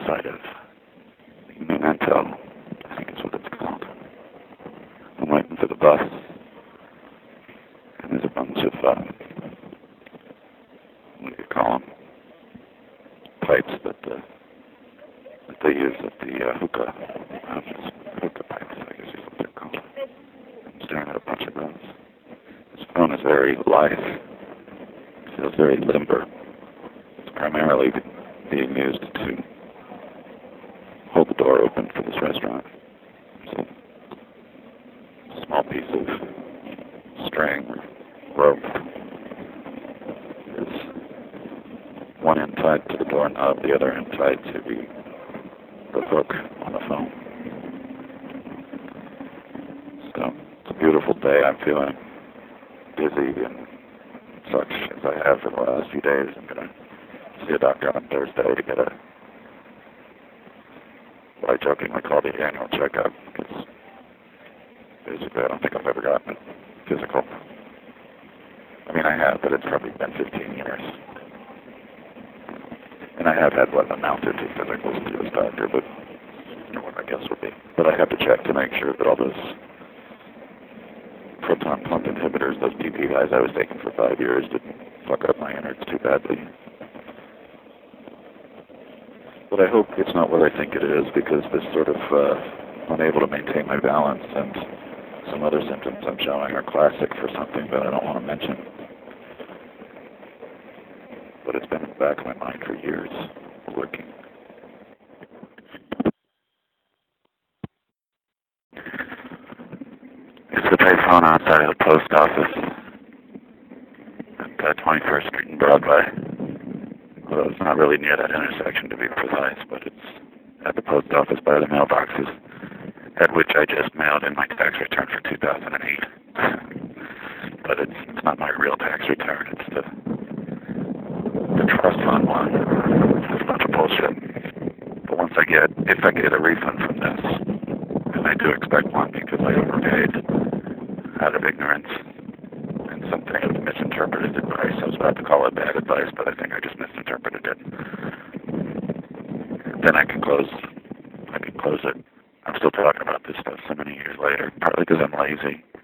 outside of Memento, I think is what it's called. I'm waiting for the bus, and there's a bunch of, what do you call them, pipes that they use at the hookah pipes, I guess is what they're called. I'm staring at a bunch of those. This phone is very lithe. It feels very limber. It's primarily being used to hold the door open for this restaurant. There's a small piece of string or rope. There's one end tied to the doorknob, the other end tied to the hook on the phone. So it's a beautiful day. I'm feeling busy and such as I have for the last few days. I'm going to see a doctor on Thursday to get what I jokingly call the annual checkup, because basically I don't think I've ever gotten a physical. I mean, I have, but it's probably been 15 years. And I have had what amounted to physicals to this doctor, but what I guess would be. But I have to check to make sure that all those proton pump inhibitors, those PPIs I was taking for 5 years, didn't fuck up my innards too badly. But I hope it's not what I think it is, because this sort of unable to maintain my balance and some other symptoms I'm showing are classic for something that I don't want to mention. But it's been in the back of my mind for years, working. It's the payphone outside of the post office at 21st Street and Broadway. Well, it's not really near that intersection, to be precise, but it's at the post office by the mailboxes, at which I just mailed in my tax return for 2008. But it's not my real tax return. It's the trust fund one. It's a bunch of bullshit. But if I get a refund from this, and I do expect one because I overpaid out of ignorance, and something of misinterpreted advice. I was about to call it bad advice, but I think I just misinterpreted it. Then I can close it. I'm still talking about this stuff so many years later, partly because I'm lazy,